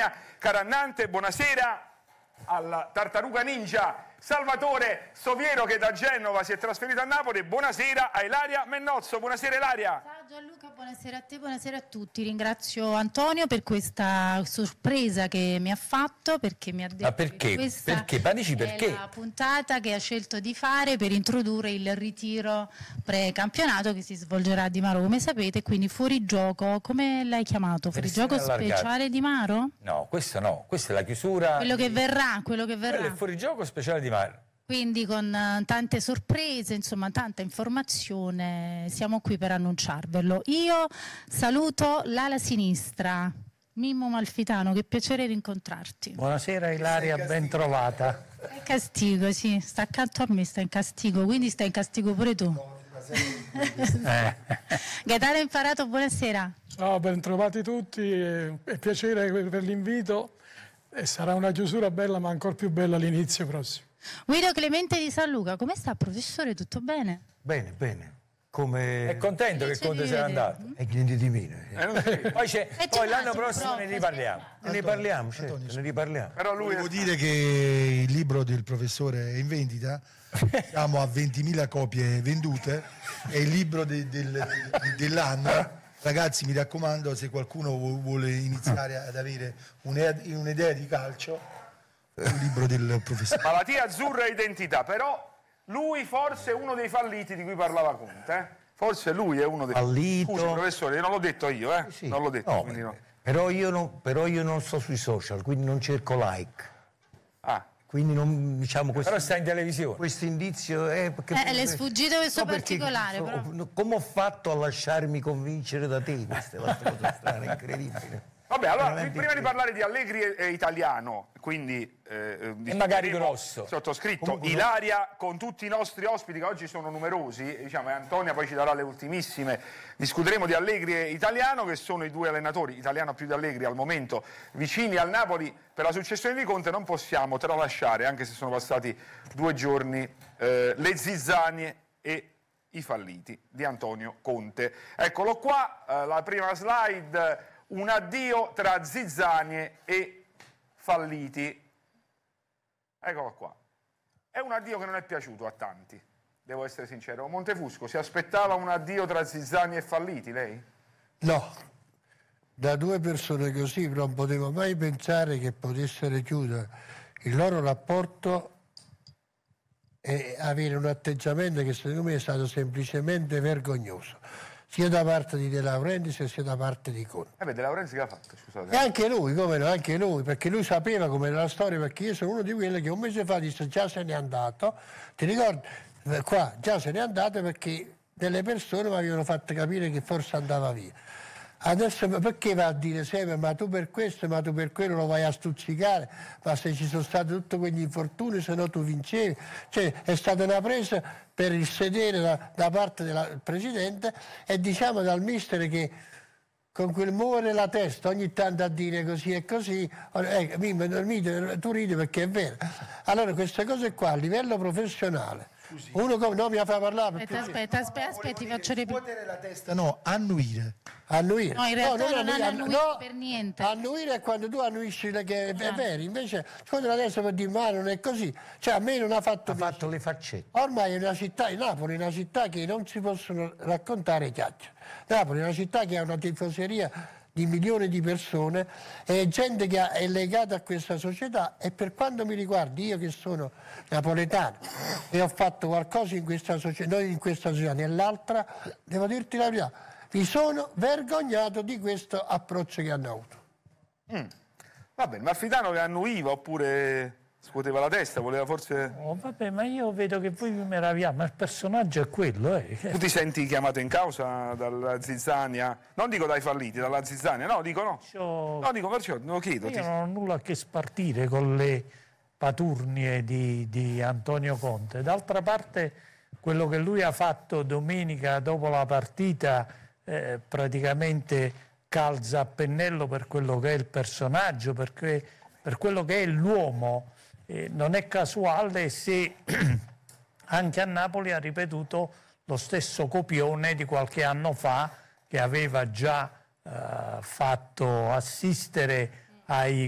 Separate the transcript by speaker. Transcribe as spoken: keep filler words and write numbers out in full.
Speaker 1: Virginia Carannante, buonasera alla Tartaruga Ninja Salvatore Soviero, che da Genova si è trasferito a Napoli. Buonasera a Ilaria Mennozzo. Buonasera Ilaria.
Speaker 2: Ciao Gianluca, buonasera a te, buonasera a tutti. Ringrazio Antonio per questa sorpresa che mi ha fatto, perché mi ha detto
Speaker 3: Ma perché?
Speaker 2: che questa
Speaker 3: Perché? Panici,
Speaker 2: è
Speaker 3: perché?
Speaker 2: la puntata che ha scelto di fare per introdurre il ritiro pre-campionato che si svolgerà a Di Maro, come sapete, quindi fuori gioco. Come l'hai chiamato? Fuori gioco speciale Di Maro?
Speaker 3: No, questo no, questa è la chiusura.
Speaker 2: Quello che verrà, quello che verrà.
Speaker 3: Quello è fuori gioco speciale Di Maro.
Speaker 2: Quindi con uh, tante sorprese, insomma tanta informazione, siamo qui per annunciarvelo. Io saluto l'ala sinistra, Mimmo Malfitano, che piacere rincontrarti.
Speaker 4: Buonasera Ilaria, ben trovata.
Speaker 2: È castigo, sì, sta accanto a me, sta in castigo, quindi stai in castigo pure tu.
Speaker 4: Eh.
Speaker 2: Gaetano Imparato, buonasera.
Speaker 5: Ciao, ben trovati tutti, è un piacere per l'invito e sarà una chiusura bella, ma ancora più bella l'inizio prossimo.
Speaker 2: Guido Clemente di San Luca, come sta professore? Tutto bene?
Speaker 6: Bene, bene. Come...
Speaker 3: È contento che Conte se n'è andato.
Speaker 6: E niente di meno.
Speaker 3: Eh, poi c'è,
Speaker 2: E
Speaker 3: poi
Speaker 2: tu
Speaker 3: l'anno
Speaker 2: vai,
Speaker 3: prossimo
Speaker 2: prof,
Speaker 3: ne riparliamo.
Speaker 6: Ne riparliamo, certo, ne riparliamo.
Speaker 1: Però lui
Speaker 7: Devo
Speaker 1: è...
Speaker 7: dire che il libro del professore è in vendita, siamo a ventimila copie vendute, è il libro de- del- de- dell'anno. Ragazzi, mi raccomando, se qualcuno vu- vuole iniziare ad avere un'idea, un'idea di calcio, il libro del professore.
Speaker 1: Malattia azzurra e identità, però lui forse è uno dei falliti di cui parlava Conte, eh? Forse lui è uno dei
Speaker 6: Fallito.
Speaker 1: Scusi professore, non l'ho detto io, eh?
Speaker 6: Sì.
Speaker 1: Non l'ho detto,
Speaker 6: No,
Speaker 1: quindi no.
Speaker 6: Però, io non, però io non sto sui social, quindi non cerco like.
Speaker 1: Ah,
Speaker 6: Quindi non, diciamo, questo,
Speaker 3: Però sta in televisione.
Speaker 6: questo indizio è... Perché,
Speaker 2: Eh, le è sfuggito questo
Speaker 6: no, perché-
Speaker 2: particolare, però.
Speaker 6: no, come ho fatto a lasciarmi convincere da te? Questa è la cosa strana, incredibile.
Speaker 1: vabbè, allora,
Speaker 6: Veramente
Speaker 1: prima di parlare di Allegri e, e italiano, quindi eh,
Speaker 3: E magari
Speaker 1: discuteremo
Speaker 3: grosso.
Speaker 1: sottoscritto,
Speaker 6: Comunque,
Speaker 1: Ilaria con tutti i nostri ospiti che oggi sono numerosi, diciamo, e Antonia poi ci darà le ultimissime, discuteremo di Allegri e italiano, che sono i due allenatori, italiano più di Allegri al momento, vicini al Napoli per la successione di Conte. Non possiamo tralasciare, anche se sono passati due giorni, eh, le zizzanie e i falliti di Antonio Conte. Eccolo qua, eh, la prima slide. Un addio tra zizzanie e falliti. Eccolo qua. È un addio che non è piaciuto a tanti, devo essere sincero. Montefusco, si aspettava un addio tra zizzanie e falliti, lei?
Speaker 8: No, da due persone così non potevo mai pensare che potessero chiudere il loro rapporto e avere un atteggiamento che secondo me è stato semplicemente vergognoso, sia da parte di De Laurentiis sia da parte di Conte.
Speaker 1: Eh beh, De Laurentiis che ha fatto, scusate.
Speaker 8: E anche lui, come no, anche lui, perché lui sapeva com'era la storia, perché io sono uno di quelli che un mese fa disse già se n'è andato, ti ricordi? Eh, Qua già se n'è andato perché delle persone mi avevano fatto capire che forse andava via. Adesso perché va a dire sempre ma tu per questo, ma tu per quello lo vai a stuzzicare, ma se ci sono stati tutti quegli infortuni se no tu vincevi, cioè è stata una presa per il sedere da, da parte del Presidente e diciamo dal mister che con quel muovere la testa ogni tanto a dire così e così, eh, mi, mi, tu ridi perché è vero. Allora queste cose qua a livello professionale, uno come no mi fa parlare
Speaker 2: Aspetta, aspetta, aspetta, aspetta, ti faccio replicare.
Speaker 7: Scuotere la testa, no, annuire.
Speaker 8: Annuire.
Speaker 2: No, in realtà non
Speaker 8: annuire,
Speaker 2: hanno annuito
Speaker 8: no,
Speaker 2: per niente.
Speaker 8: Annuire è quando tu annuisci le che è
Speaker 2: Esatto.
Speaker 8: vero, invece scuotere adesso per dire ma non è così, cioè a me non ha fatto
Speaker 6: Ha fatto le faccette.
Speaker 8: Ormai è una città, Napoli è una città che non si possono raccontare chiacchiere. Napoli è una città che ha una tifoseria di milioni di persone, è gente che è legata a questa società e per quanto mi riguarda, io che sono napoletano e ho fatto qualcosa in questa società, noi in questa società, nell'altra, devo dirti la verità, mi sono vergognato di questo approccio che hanno avuto.
Speaker 1: Mm. Va bene, Malfitano che annuiva oppure scuoteva la testa, voleva forse...
Speaker 4: Oh, vabbè, ma io vedo che voi vi meravigliate, ma il personaggio è quello, eh.
Speaker 1: Tu ti senti chiamato in causa dalla zizzania? Non dico dai falliti, dalla zizzania, no, dico no.
Speaker 4: Io,
Speaker 1: No, dico perciò, lo chiedo.
Speaker 4: io
Speaker 1: ti-
Speaker 4: non ho nulla a che spartire con le paturnie di, di Antonio Conte. D'altra parte, quello che lui ha fatto domenica dopo la partita eh, praticamente calza a pennello per quello che è il personaggio, perché, per quello che è l'uomo. Eh, non è casuale se anche a Napoli ha ripetuto lo stesso copione di qualche anno fa che aveva già eh, fatto assistere ai